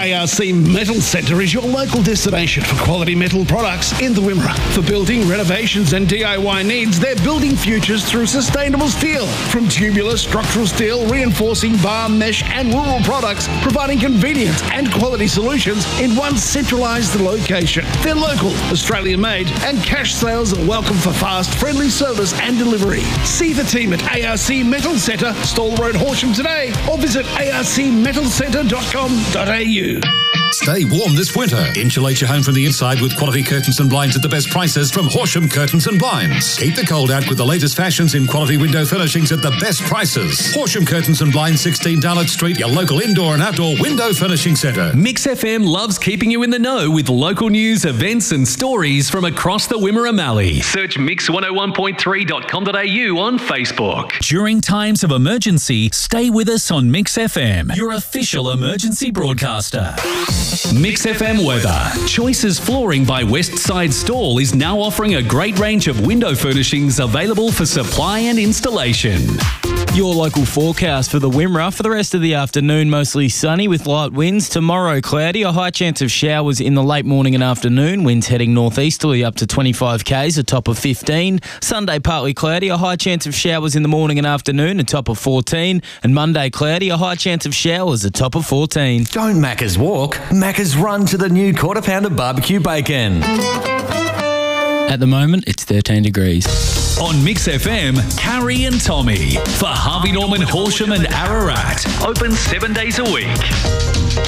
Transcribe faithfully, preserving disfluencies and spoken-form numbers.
A R C Metal Centre is your local destination for quality metal products in the Wimmera. For building, renovations and D I Y needs, they're building futures through sustainable steel. From tubular, structural steel, reinforcing bar, mesh and rural products, providing convenience and quality solutions in one centralised location. They're local, Australian-made, and cash sales are welcome for fast, friendly service and delivery. See the team at A R C Metal Centre, Stall Road, Horsham today, or visit a r c metal centre dot com dot a u. Stay warm this winter. Insulate your home from the inside with quality curtains and blinds at the best prices from Horsham Curtains and Blinds. Keep the cold out with the latest fashions in quality window furnishings at the best prices. Horsham Curtains and Blinds, sixteen Darlot Street, your local indoor and outdoor window furnishing centre. Mix F M loves keeping you in the know with local news, events and stories from across the Wimmera Mallee. Search mix one oh one point three dot com dot a u on Facebook. During times of emergency, stay with us on Mix F M, your official emergency broadcaster. Mix F M weather. Choices Flooring by Westside Stall is now offering a great range of window furnishings available for supply and installation. Your local forecast for the Wimmera. For the rest of the afternoon, mostly sunny with light winds. Tomorrow, cloudy. A high chance of showers in the late morning and afternoon. Winds heading northeasterly up to twenty-five kays, a top of fifteen. Sunday, partly cloudy. A high chance of showers in the morning and afternoon, a top of fourteen. And Monday, cloudy. A high chance of showers, a top of fourteen. Don't Macca's walk. Macca's run to the new quarter pounder barbecue bacon. At the moment, it's thirteen degrees. On Mix F M, Carrie and Tommy for Harvey Norman, Horsham and Ararat. Open seven days a week.